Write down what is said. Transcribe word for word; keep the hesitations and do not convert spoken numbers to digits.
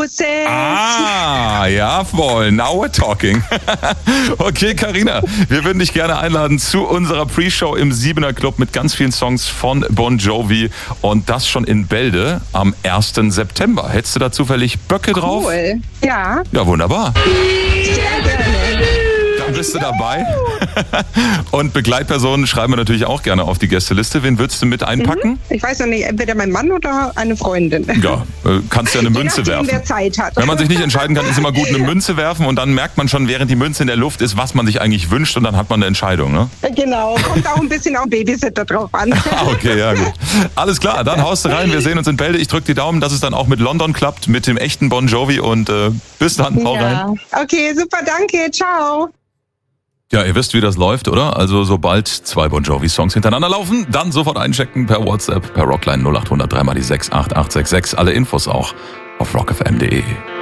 Roses. Ah, jawohl, now we're talking. Okay, Carina, wir würden dich gerne einladen zu unserer Pre-Show im Siebener Club mit ganz vielen Songs von Bon Jovi und das schon in Bälde am ersten September. Hättest du da zufällig Böcke drauf? Cool, ja. Ja, wunderbar. Sehr gerne. Dann bist du dabei. Und Begleitpersonen schreiben wir natürlich auch gerne auf die Gästeliste. Wen würdest du mit einpacken? Mhm. Ich weiß noch nicht, entweder mein Mann oder eine Freundin. Ja, äh, kannst ja eine Je Münze nachdem, werfen. wer Zeit hat. Wenn man sich nicht entscheiden kann, ist immer gut eine Münze werfen und dann merkt man schon, während die Münze in der Luft ist, was man sich eigentlich wünscht und dann hat man eine Entscheidung, ne? Genau, kommt auch ein bisschen auf Babysitter drauf an. Ah, okay, ja gut. Alles klar, dann haust du rein. Wir sehen uns in Bälde. Ich drücke die Daumen, dass es dann auch mit London klappt, mit dem echten Bon Jovi und äh, bis dann, hau Ja. rein. Okay, super, danke, ciao. Ja, ihr wisst, wie das läuft, oder? Also sobald zwei Bon Jovi-Songs hintereinander laufen, dann sofort einchecken per WhatsApp, per Rockline null acht hundert drei mal die sechs acht acht sechs sechs. Alle Infos auch auf rock f m punkt d e.